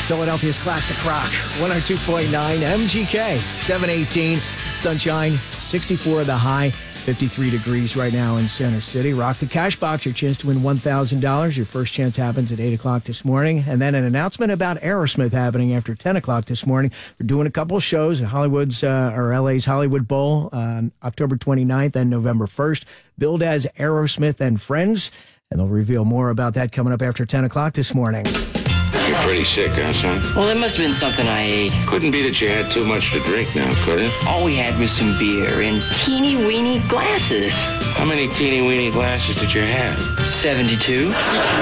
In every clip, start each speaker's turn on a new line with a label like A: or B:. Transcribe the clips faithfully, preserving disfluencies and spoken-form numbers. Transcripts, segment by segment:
A: Philadelphia's classic rock, one oh two point nine M G K, seven eighteen, sunshine, sixty-four the high, fifty-three degrees right now in Center City. Rock the Cash Box, your chance to win one thousand dollars. Your first chance happens at eight o'clock this morning. And then an announcement about Aerosmith happening after ten o'clock this morning. They're doing a couple of shows at Hollywood's, uh, or L A's Hollywood Bowl on October twenty-ninth and November first, billed as Aerosmith and Friends. And they'll reveal more about that coming up after ten o'clock this morning.
B: You're pretty sick, huh, son?
C: Well, it must have been something I ate.
B: Couldn't be that you had too much to drink now, could it?
C: All we had was some beer in teeny-weeny glasses.
B: How many teeny-weeny glasses did you have?
C: seventy-two.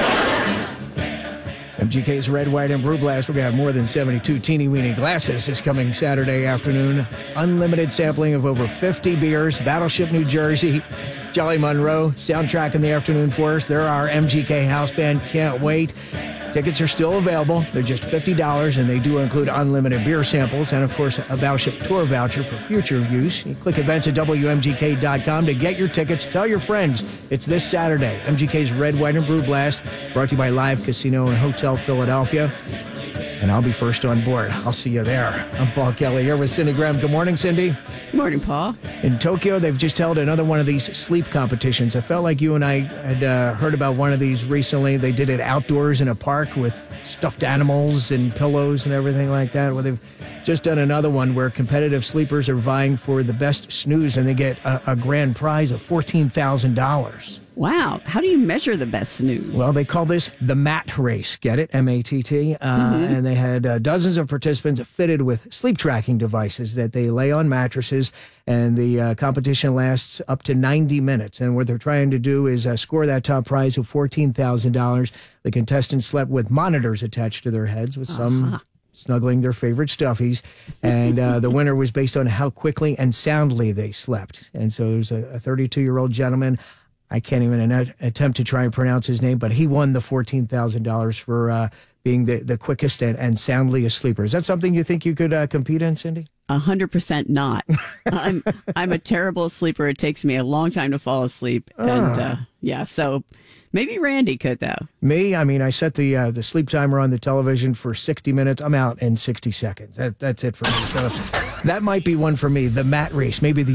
A: M G K's Red, White, and Blue Blast. We're going to have more than seventy-two teeny-weeny glasses this coming Saturday afternoon. Unlimited sampling of over fifty beers. Battleship, New Jersey. Jolly Monroe. Soundtrack in the afternoon for us. There are M G K House Band. Can't wait. Tickets are still available. They're just fifty dollars, and they do include unlimited beer samples and, of course, a Battleship tour voucher for future use. You click events at W M G K dot com to get your tickets. Tell your friends it's this Saturday. M G K's Red, White, and Blue Blast, brought to you by Live Casino and Hotel Philadelphia. And I'll be first on board. I'll see you there. I'm Paul Kelly here with Cindy Graham. Good morning, Cindy.
D: Good morning, Paul.
A: In Tokyo, they've just held another one of these sleep competitions. I felt like you and I had uh, heard about one of these recently. They did it outdoors in a park with stuffed animals and pillows and everything like that. Well, they've just done another one where competitive sleepers are vying for the best snooze, and they get a, a grand prize of fourteen thousand dollars.
D: Wow. How do you measure the best snooze?
A: Well, they call this the Matt Race. Get it? M A T T. Uh, mm-hmm. And they had uh, dozens of participants fitted with sleep tracking devices that they lay on mattresses. And the uh, competition lasts up to ninety minutes. And what they're trying to do is uh, score that top prize of fourteen thousand dollars. The contestants slept with monitors attached to their heads with some... Uh-huh. snuggling their favorite stuffies, and uh, the winner was based on how quickly and soundly they slept. And so there's a thirty-two-year-old gentleman. I can't even an- attempt to try and pronounce his name, but he won the fourteen thousand dollars for uh, being the, the quickest and, and soundliest sleeper. Is that something you think you could uh, compete in, Cindy?
D: A hundred percent not. I'm I'm a terrible sleeper. It takes me a long time to fall asleep,
A: Ah.
D: and uh, yeah, so maybe Randy could though.
A: Me, I mean, I set the uh, the sleep timer on the television for sixty minutes. I'm out in sixty seconds. That, that's it for me. So that might be one for me. The Matt Race, maybe the